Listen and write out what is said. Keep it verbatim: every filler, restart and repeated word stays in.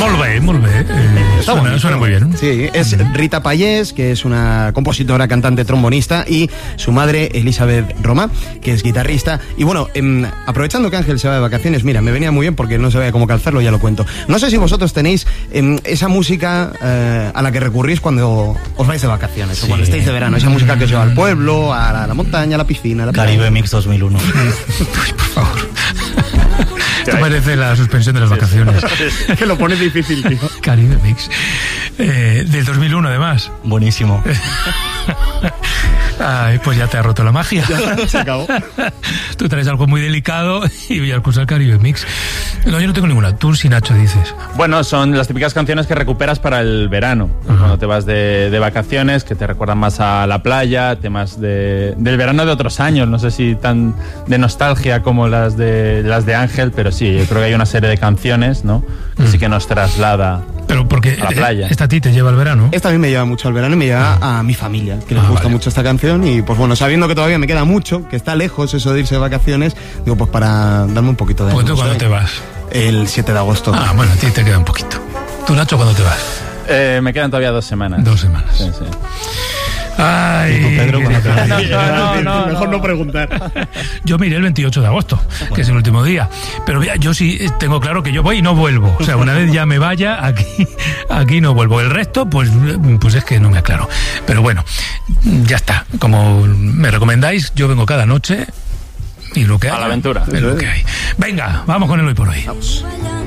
Molt bé, molt bé. Eh, suena, suena muy bien. Sí, es Rita Payés, que es una compositora, cantante, trombonista, y su madre, Elizabeth Roma, que es guitarrista. Y bueno, eh, aprovechando que Ángel se va de vacaciones, mira, me venía muy bien porque no sabía cómo calzarlo, ya lo cuento. No sé si vosotros tenéis eh, esa música eh, a la que recurrís cuando os vais de vacaciones, sí, o cuando estáis de verano, esa música que os lleva al pueblo, a la, a la montaña, a la piscina, a la Caribe playa. Mix dos mil uno. Uy, por favor. Esto parece la suspensión de las vacaciones. Que lo pones difícil, tío. Caribe Mix. Eh, del dos mil uno, además. Buenísimo. Ay, pues ya te ha roto la magia. Ya, se acabó. Tú traes algo muy delicado y voy a escuchar Caribe Mix. No, yo no tengo ninguna. Tú, si Nacho, dices. Bueno, son las típicas canciones que recuperas para el verano. Ajá. Cuando te vas de, de vacaciones, que te recuerdan más a la playa, temas de, del verano de otros años. No sé si tan de nostalgia como las de las de Ángel, pero sí, yo creo que hay una serie de canciones, ¿no? Que mm. sí que nos traslada. Pero porque a la playa. Esta a ti te lleva al verano. Esta a mí me lleva mucho al verano y me lleva a mi familia, que les ah, gusta vale. mucho esta canción. Y pues bueno, sabiendo que todavía me queda mucho, que está lejos eso de irse de vacaciones, digo, pues para darme un poquito de... ¿Pues tú cuándo te vas? El siete de agosto. Ah, bueno, a ti te queda un poquito. ¿Tú, Nacho, cuándo te vas? Eh, me quedan todavía dos semanas. Dos semanas. Sí, sí. Ay, ¿Y tú, Pedro, cuándo te vas? No, no, no, no, Mejor no preguntar. Yo me iré el veintiocho de agosto, bueno, que es el último día. Pero mira, yo sí tengo claro que yo voy y no vuelvo. O sea, una vez ya me vaya, aquí, aquí no vuelvo. El resto, pues, pues es que no me aclaro. Pero bueno, ya está. Como me recomendáis, yo vengo cada noche y lo que hay. A la aventura. Es lo que hay. Venga, vamos con el hoy por hoy. Vamos.